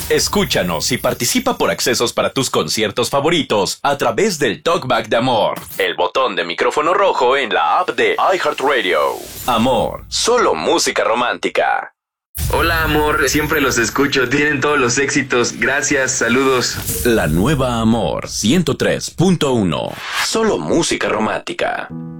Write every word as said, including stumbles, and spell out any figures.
Escúchanos y participa por accesos para tus conciertos favoritos a través del Talkback de Amor, el botón de micrófono rojo en la app de iHeartRadio. Amor, solo música romántica. Hola amor, siempre los escucho, tienen todos los éxitos, gracias, saludos. La nueva Amor ciento tres punto uno, solo música romántica.